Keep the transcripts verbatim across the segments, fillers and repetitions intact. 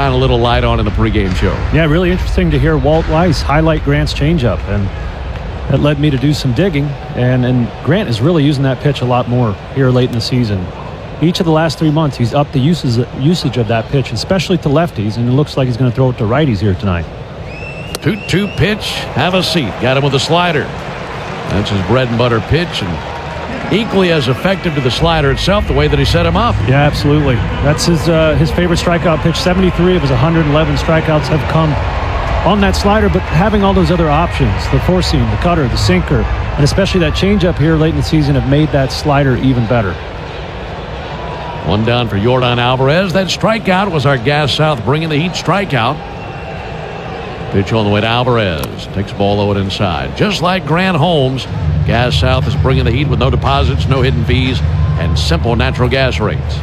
shine a little light on in the pregame show. Yeah, really interesting to hear Walt Weiss highlight Grant's changeup, and that led me to do some digging. And, and Grant is really using that pitch a lot more here late in the season. Each of the last three months, he's upped the usage, usage of that pitch, especially to lefties, and it looks like he's going to throw it to righties here tonight. two two pitch, have a seat. Got him with a slider. That's his bread and butter pitch, and equally as effective to the slider itself, the way that he set him up. Yeah, absolutely. That's his uh, his favorite strikeout pitch. seventy-three of his one hundred eleven strikeouts have come on that slider, but having all those other options, the four seam, the cutter, the sinker, and especially that changeup here late in the season have made that slider even better. One down for Yordan Alvarez. That strikeout was our Gas South bringing the heat strikeout. Pitch on the way to Alvarez. Takes the ball low and inside. Just like Grant Holmes, Gas South is bringing the heat with no deposits, no hidden fees, and simple natural gas rates.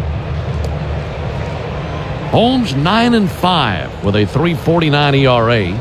Holmes nine and five with a three forty-nine E R A.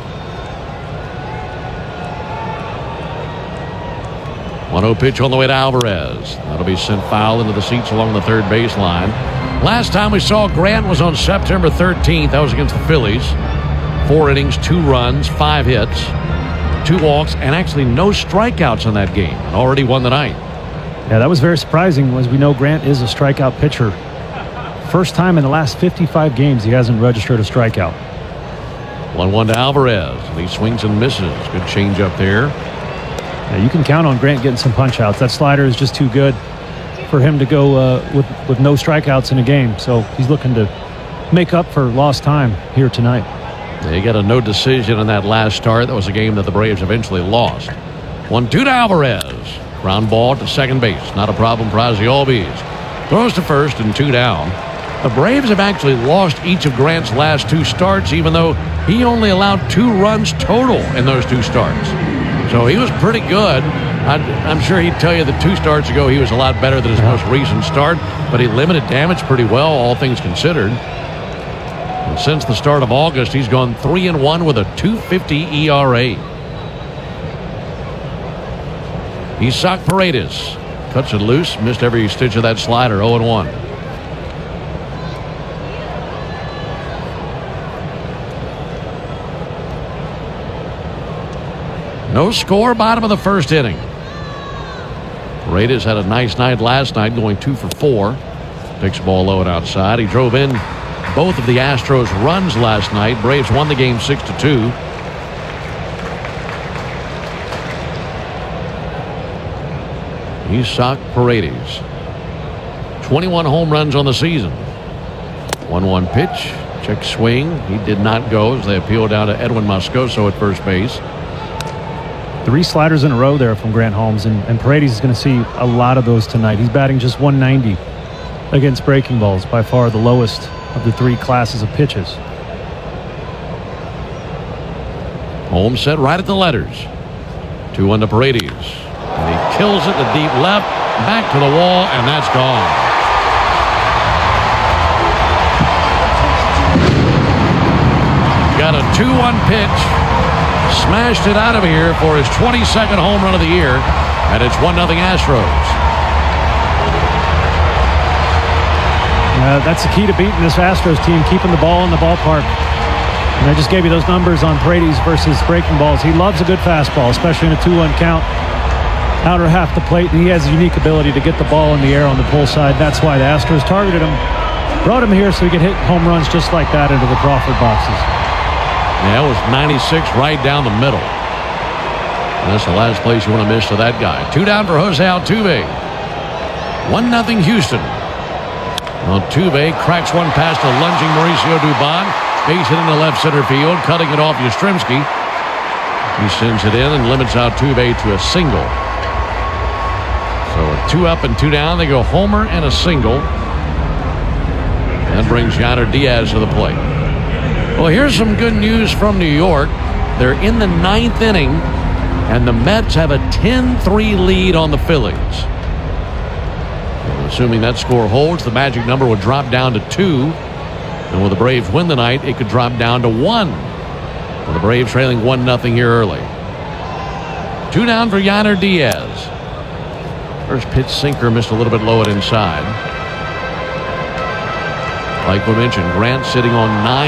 one oh pitch on the way to Alvarez. That'll be sent foul into the seats along the third baseline. Last time we saw Grant was on September thirteenth. That was against the Phillies. Four innings, two runs, five hits, two walks, and actually no strikeouts in that game. And already won the night. Yeah, that was very surprising, as we know Grant is a strikeout pitcher. First time in the last fifty-five games he hasn't registered a strikeout. one one to Alvarez. And he swings and misses. Good change up there. Yeah, you can count on Grant getting some punch outs. That slider is just too good for him to go uh, with, with no strikeouts in a game. So he's looking to make up for lost time here tonight. They got a no decision in that last start. That was a game that the Braves eventually lost. one two to Alvarez. Ground ball to second base. Not a problem for Ozzie Albies. Throws to first and two down. The Braves have actually lost each of Grant's last two starts, even though he only allowed two runs total in those two starts. So he was pretty good. I'd, I'm sure he'd tell you that two starts ago he was a lot better than his most recent start, but he limited damage pretty well, all things considered. And since the start of August, he's gone three and one with a two fifty E R A. Isaac Paredes cuts it loose, missed every stitch of that slider. oh and one. No score, bottom of the first inning. Paredes had a nice night last night, going two for four. Takes the ball low and outside. He drove in both of the Astros' runs last night. Braves won the game six to two. Isaac Paredes. twenty-one home runs on the season. one one pitch. Check swing. He did not go as they appeal down to Edwin Moscoso at first base. Three sliders in a row there from Grant Holmes, and, and Paredes is going to see a lot of those tonight. He's batting just one ninety against breaking balls, by far the lowest of the three classes of pitches. Holmes set right at the letters. two one to Paredes. And he kills it to deep left, back to the wall, and that's gone. Got a two one pitch. Smashed it out of here for his twenty-second home run of the year, and it's one nothing Astros. Uh, that's the key to beating this Astros team, keeping the ball in the ballpark. And I just gave you those numbers on Paredes versus breaking balls. He loves a good fastball, especially in a two one count. Outer half the plate, and he has a unique ability to get the ball in the air on the pull side. That's why the Astros targeted him, brought him here so he could hit home runs just like that into the Crawford boxes. Yeah, it was ninety-six right down the middle. And that's the last place you want to miss to that guy. Two down for Jose Altuve. one nothing Houston. Altuve cracks one past a lunging Mauricio Dubon. Base hit into left center field, cutting it off Yastrzemski. He sends it in and limits Altuve to a single. So a two up and two down. They go homer and a single. That brings Yainer Diaz to the plate. Well, here's some good news from New York. They're in the ninth inning, and the Mets have a ten three lead on the Phillies. Well, assuming that score holds, the magic number would drop down to two. And when the Braves win the night, it could drop down to one. With the Braves trailing one nothing here early. Two down for Yainer Diaz. First pitch sinker missed a little bit low and inside. Like we mentioned, Grant sitting on nine.